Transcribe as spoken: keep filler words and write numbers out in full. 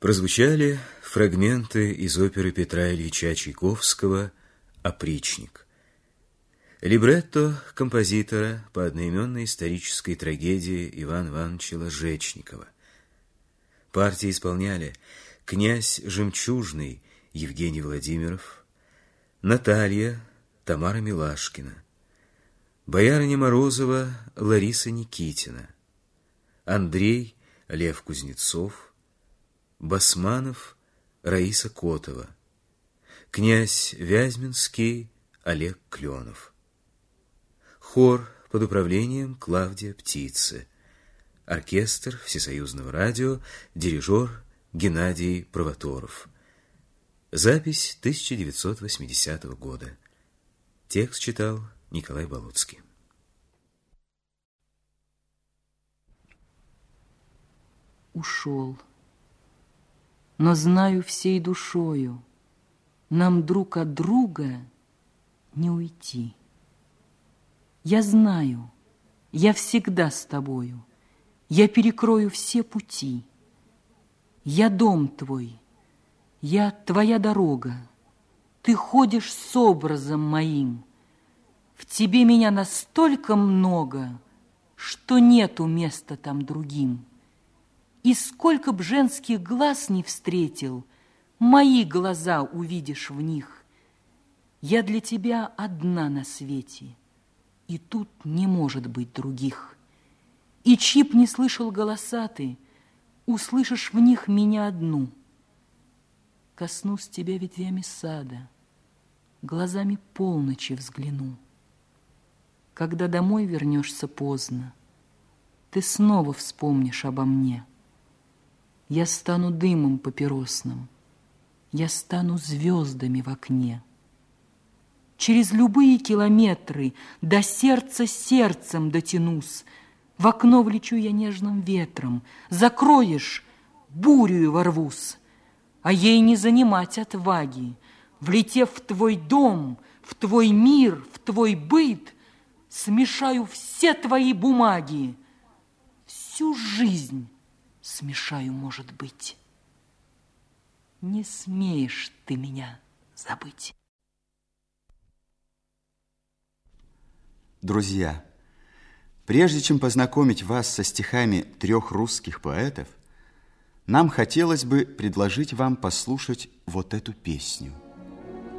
Прозвучали фрагменты из оперы Петра Ильича Чайковского «Опричник». Либретто композитора по одноименной исторической трагедии Ивана Ивановича Ложечникова. Партии исполняли князь Жемчужный Евгений Владимиров, Наталья Тамара Милашкина, боярыня Морозова Лариса Никитина, Андрей Лев Кузнецов, Басманов Раиса Котова, князь Вязьминский Олег Кленов. Хор под управлением Клавдия Птицы. Оркестр Всесоюзного радио, дирижер Геннадий Провоторов. Запись тысяча девятьсот восьмидесятого года. Текст читал Николай Болоцкий. Ушел, но знаю всей душою, нам друг от друга не уйти. Я знаю, я всегда с тобою, я перекрою все пути. Я дом твой, я твоя дорога, ты ходишь с образом моим. В тебе меня настолько много, что нету места там другим. И сколько б женских глаз не встретил, мои глаза увидишь в них. Я для тебя одна на свете, и тут не может быть других. И чьи б не слышал голоса ты, услышишь в них меня одну. Коснусь тебя ветвями сада, глазами полночи взгляну. Когда домой вернешься поздно, ты снова вспомнишь обо мне. Я стану дымом папиросным, я стану звездами в окне. Через любые километры до сердца сердцем дотянусь. В окно влечу я нежным ветром, закроешь, бурею ворвусь. А ей не занимать отваги. Влетев в твой дом, в твой мир, в твой быт, смешаю все твои бумаги. Всю жизнь смешаю, может быть. Не смеешь ты меня забыть. Друзья, прежде чем познакомить вас со стихами трех русских поэтов, нам хотелось бы предложить вам послушать вот эту песню.